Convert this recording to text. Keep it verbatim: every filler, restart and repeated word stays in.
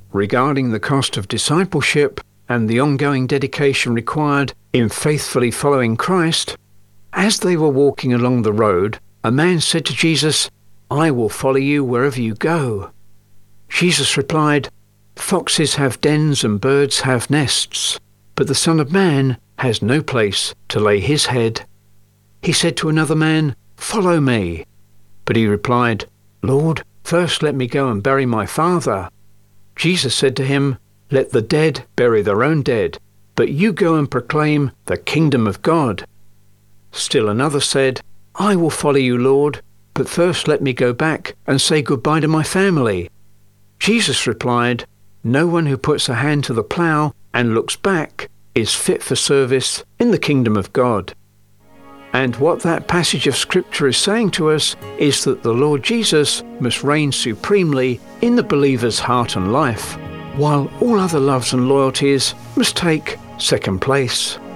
regarding the cost of discipleship and the ongoing dedication required in faithfully following Christ, as they were walking along the road, a man said to Jesus, "I will follow you wherever you go." Jesus replied, "Foxes have dens and birds have nests, but the Son of Man has no place to lay his head." He said to another man, "Follow me." But he replied, "Lord, first let me go and bury my father." Jesus said to him, "Let the dead bury their own dead, but you go and proclaim the kingdom of God." Still another said, "I will follow you, Lord, but first let me go back and say goodbye to my family." Jesus replied, "No one who puts a hand to the plough and looks back is fit for service in the kingdom of God." And what that passage of Scripture is saying to us is that the Lord Jesus must reign supremely in the believer's heart and life, while all other loves and loyalties must take second place.